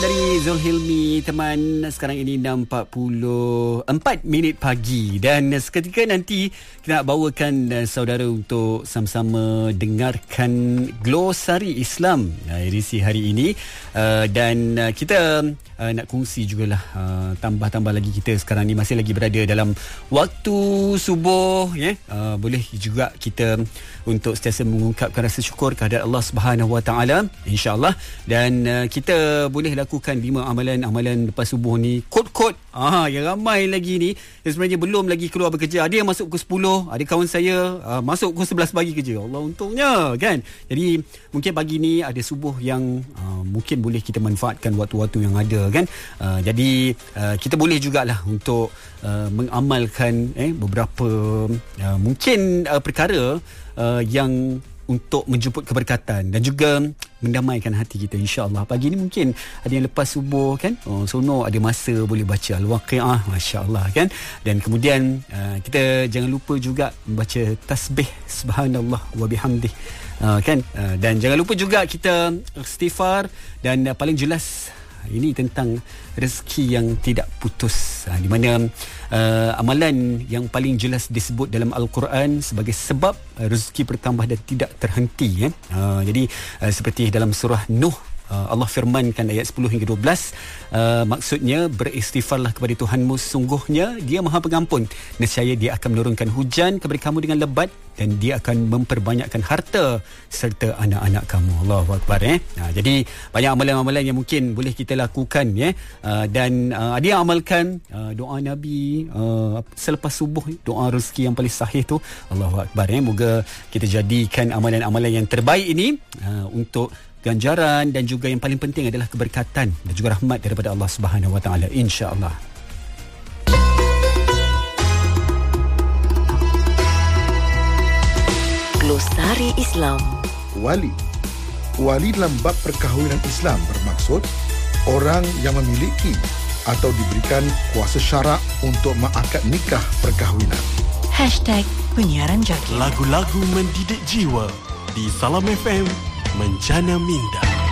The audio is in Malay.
dari Zulhilmi, teman. Sekarang ini 6.44 minit pagi. Dan seketika nanti kita nak bawakan saudara untuk sama-sama dengarkan Glosari Islam edisi hari ini. Dan kita nak kongsi jugalah tambah-tambah lagi, kita sekarang ni masih lagi berada dalam waktu subuh, ya. Boleh juga kita untuk sentiasa mengungkapkan rasa syukur kehadrat Allah Subhanahu Wa Taala, insya-Allah. Dan kita boleh lakukan 5 amalan lepas subuh ni. Kod-kod yang ramai lagi ni yang sebenarnya belum lagi keluar bekerja. Ada yang masuk pukul 10, ada kawan saya masuk pukul 11 pagi kerja. Allah, untungnya kan. Jadi mungkin pagi ni ada subuh yang mungkin boleh kita manfaatkan waktu-waktu yang ada kan. Jadi kita boleh jugalah untuk mengamalkan beberapa mungkin perkara yang untuk menjemput keberkatan dan juga mendamaikan hati kita, insya-Allah. Pagi ni mungkin ada yang lepas subuh kan, seronok ada masa boleh baca Al-Waqiah, masya-Allah kan. Dan kemudian kita jangan lupa juga membaca tasbih subhanallah wa bihamdih, kan. Dan jangan lupa juga kita istighfar. Dan paling jelas ini tentang rezeki yang tidak putus, di mana amalan yang paling jelas disebut dalam Al-Quran sebagai sebab rezeki bertambah dan tidak terhenti, ya. Jadi seperti dalam surah Nuh, Allah firmankan ayat 10 hingga 12, maksudnya beristighfarlah kepada Tuhanmu, sungguhnya Dia Maha Pengampun, nescaya Dia akan menurunkan hujan kepada kamu dengan lebat dan Dia akan memperbanyakkan harta serta anak-anak kamu. Allahu Akbar. Jadi banyak amalan-amalan yang mungkin boleh kita lakukan, ya. Dan ada yang amalkan doa Nabi selepas subuh, doa rezeki yang paling sahih tu. Allahu Akbar. Moga kita jadikan amalan-amalan yang terbaik ini untuk ganjaran, dan juga yang paling penting adalah keberkatan dan juga rahmat daripada Allah Subhanahu Wa Taala, insya-Allah. Glosari Islam. Wali dalam bab perkahwinan Islam bermaksud orang yang memiliki atau diberikan kuasa syarak untuk mengakad nikah perkahwinan. #Penyiaran Jaki. Lagu-lagu mendidik jiwa di Salam FM, Menjana Minda.